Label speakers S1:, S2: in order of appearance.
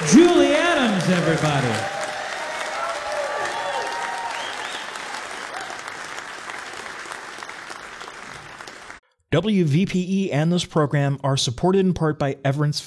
S1: Julie Adams, everybody.
S2: WVPE and this program are supported in part by Everence